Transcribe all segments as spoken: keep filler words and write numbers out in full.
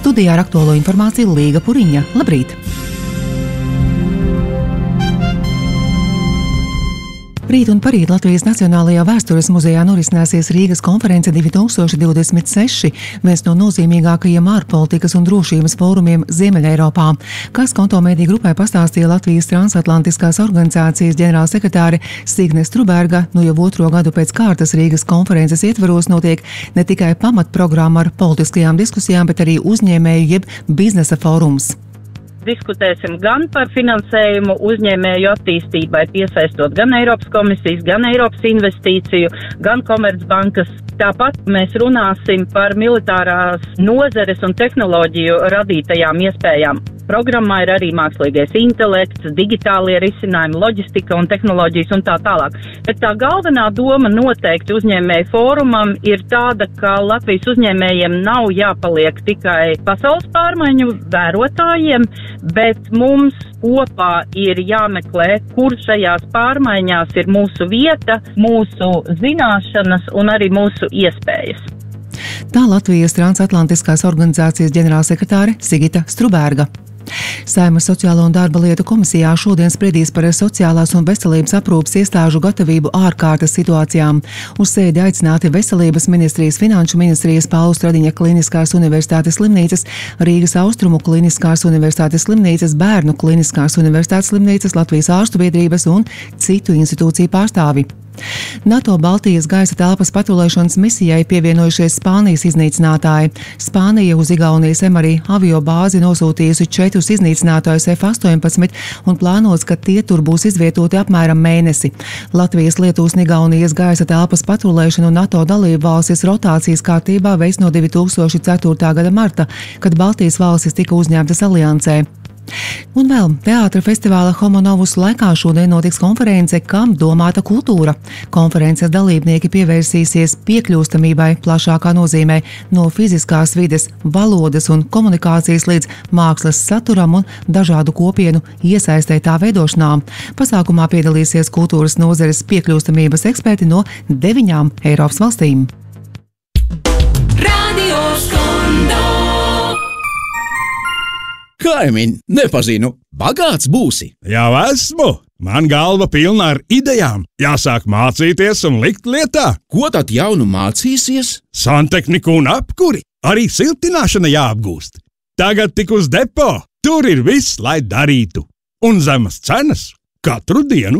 Studijā ar aktuālo informāciju Līga Puriņa. Labrīt! Rīt un parīt Latvijas Nacionālajā vēstures muzejā norisināsies Rīgas konference divi tūkstoši divdesmit seši, viens no nozīmīgākajiem ārpolitikas un drošības fórumiem Ziemeļeiropā. Kas Konto mediju grupai pastāstīja Latvijas transatlantiskās organizācijas ģenerālsekretāre Signe Struberga, nu jau otro gadu pēc kārtas Rīgas konferences ietvaros notiek ne tikai pamatprogramma ar politiskajām diskusijām, bet arī uzņēmēju jeb biznesa fórums. Diskutēsim gan par finansējumu uzņēmēju attīstībai, piesaistot gan Eiropas komisijas, gan Eiropas investīciju, gan Komercbankas. Tāpat mēs runāsim par militārās nozares un tehnoloģiju radītajām iespējām. Programmā ir arī mākslīgais intelekts, digitālie risinājumi, loģistika un tehnoloģijas un tā tālāk. Bet tā galvenā doma noteikti uzņēmēju fórumam ir tāda, ka Latvijas uzņēmējiem nav jāpaliek tikai pasaules pārmaiņu vērotājiem, bet mums kopā ir jāmeklē, kur šajās pārmaiņās ir mūsu vieta, mūsu zināšanas un arī mūsu iespējas. Tā Latvijas transatlantiskās organizācijas ģenerālsekretāre Sigita Struberga. Saeimas Sociālo un darba lietu komisijā šodien spriedīs par sociālās un veselības aprūpes iestāžu gatavību ārkārtas situācijām. Uz sēdi aicināti Veselības ministrijas, Finanšu ministrijas, Paula Stradiņa Kliniskās universitātes slimnīcas, Rīgas Austrumu Kliniskās universitātes slimnīcas, Bērnu Kliniskās universitātes slimnīcas, Latvijas ārstu biedrības un citu institūciju pārstāvi. NATO Baltijas gaisa telpas patrulēšanas misijai pievienojušies Spānijas iznīcinātāji. Spānija uz Igaunijas Emari avio bāzi nosūtījusi četrus iznīcinātājus F astoņpadsmit un plānots, ka tie tur būs izvietoti apmēram mēnesi. Latvijas, Lietuvas un Igaunijas gaisa telpas patrulēšanu NATO dalību valstis rotācijas kārtībā veids no divi tūkstoši ceturtā gada marta, kad Baltijas valstis tika uzņemtas aliansē. Un vēl teātra festivāla Homo Novus laikā šodien notiks konference Kam domāta kultūra. Konferences dalībnieki pievērsīsies piekļūstamībai plašākā nozīmē no fiziskās vides, valodas un komunikācijas līdz mākslas saturam un dažādu kopienu iesaistē tā veidošanā. Pasākumā piedalīsies kultūras nozares piekļūstamības eksperti no deviņām Eiropas valstīm. Radio Skondo. Kaimiņ, nepazinu, bagāts būsi? Jau esmu! Man galva pilna ar idejām. Jāsāk mācīties un likt lietā. Ko tad jaunu mācīsies? Santehniku un apkuri. Arī siltināšana jāapgūst. Tagad tik uz depo. Tur ir viss, lai darītu. Un zemas cenas katru dienu.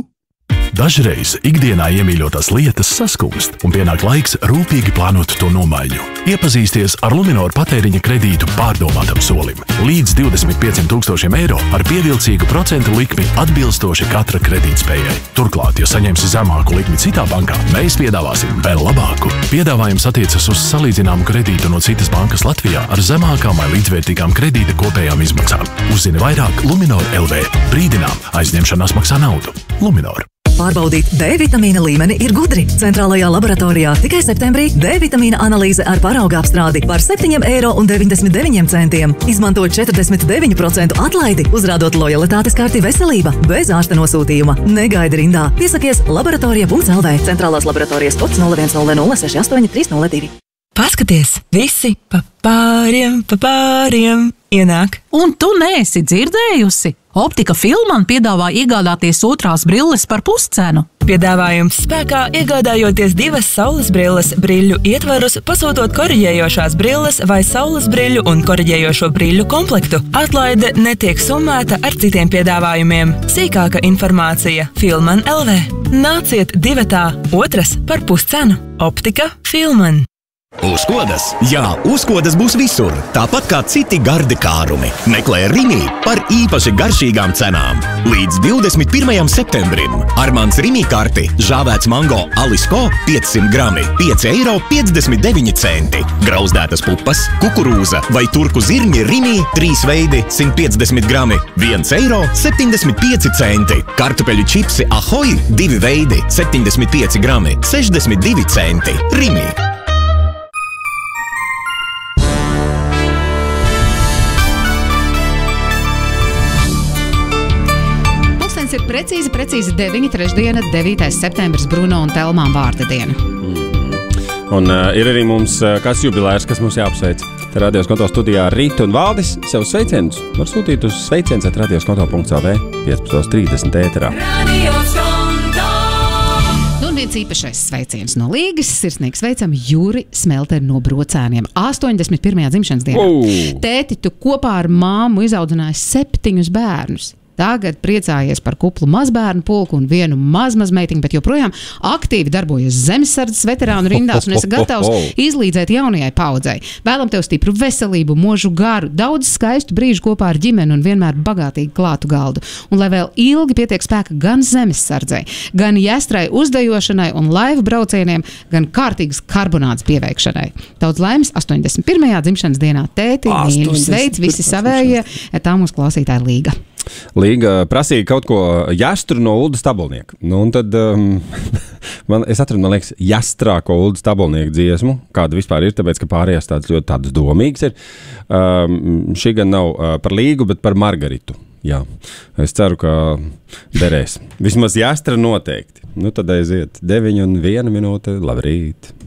Dažreiz ikdienā iemīļotās lietas saskumst, un pienāk laiks rūpīgi plānot to nomaiņu. Iepazīsties ar Luminor patēriņa kredītu pārdomātam solim. Līdz divdesmit pieciem tūkstošiem eiro ar pievilcīgu procentu likmi atbilstoši katra kredītspējai. Turklāt, ja saņemsi zemāku likmi citā bankā, mēs piedāvāsim vēl labāku. Piedāvājums attiecas uz salīdzināmu kredītu no citas bankas Latvijā ar zemākām vai līdzvērtīgām kredīta kopējām izmaksām. Uzzini vairāk Luminor L V. Brīdinām, aizņemšanās maksā naudu. Luminor. Pārbaudīt D vitamīna līmeni ir gudri. Centrālajā laboratorijā tikai septembrī D vitamīna analīze ar parauga apstrādi par septiņiem eiro un deviņdesmit deviņiem centiem. Izmanto četrdesmit deviņu procentu atlaidi, uzrādot lojalitātes karti veselība bez ārsta nosūtījuma. Negaidi rindā. Piesakies laboratorija punkts L V. Centrālās laboratorijas kods nulle viens nulle nulle seši astoņi trīs nulle divi. Paskaties, visi pa pāriem, pa pāriem ienāk. Un tu neesi dzirdējusi? Optika Filman piedāvā iegādāties otrās brilles par puscenu. Piedāvājums spēkā iegādājoties divas saules brilles briļu ietvarus, pasūtot koriģējošās brilles vai saules briļu un koriģējošo briļu komplektu. Atlaide netiek summēta ar citiem piedāvājumiem. Sīkāka informācija Filman L V. Nāciet divatā otras par puscenu. Optika Filman. Uzkodas? Jā, uzkodas būs visur, tāpat kā citi gardi kārumi. Meklē Rimi par īpaši garšīgām cenām. Līdz divdesmit pirmajam septembrim Armands Rimi karti žāvēts mango Alisko piecsimt grami, pieci eiro piecdesmit deviņi centi. Grauzdētas pupas, kukurūza vai turku zirņi Rimi trīs veidi simt piecdesmit grami, viens eiro septiņdesmit pieci centi. Kartupeļu čipsi Ahoj divi veidi septiņdesmit pieci grami, sešdesmit divi centi. Rimi. Ir precīzi, precīzi deviņi, trešdiena, devītais septembris, Bruno un Telmām vārda diena. Mm-hmm. Un uh, ir arī mums uh, kāds jubilērs, kas mums jāapsveic. Te Radios Konto studijā Rīta un Valdis savus sveicienus var sūtīt uz sveiciens at radioskonto punkts el vē piecpadsmit trīsdesmit ēterā. Nu, un viens īpašais sveiciens no Līgas. Sirsnīgi sveicam Juri Smelteri no Brocēniem. astoņdesmit pirmajā dzimšanas dienā. Oh. Tēti, tu kopā ar māmu izaudzināji septiņus bērnus. Tagad priecājies par kuplu mazbērnu pulku un vienu mazmazmeitiņu, bet joprojām aktīvi darbojas zemesardzes veterānu rindās un esi gatavs izlīdzēt jaunajai paudzei. Vēlam tev stipru veselību, mūžu garu, daudz skaistu brīžu kopā ar ģimeni un vienmēr bagātīgi klātu galdu. Un lai vēl ilgi pietiek spēka gan zemesardzei, gan jāstrai uzdejošanai un laivu braucieniem, gan kārtīgas karbonādes pieveikšanai. Daudz laimes astoņdesmit pirmajā dzimšanas dienā, tēti, mīļi, sveic visi savējie, tā mūsu klausītāja Līga. Līga prasīja kaut ko jāstru no Uldas Tabolnieka. Nu, un tad um, man, es atradu, man liekas, jāstrāko Uldas Tabolnieka dziesmu, kāda vispār ir, tāpēc, ka pārējās tādas ļoti tādas domīgas ir. Um, šī gan nav uh, par Līgu, bet par Margaritu. Jā, es ceru, ka derēs. Vismaz jāstra noteikti. Nu, tad aiziet deviņi un viena minūte. Labrīt!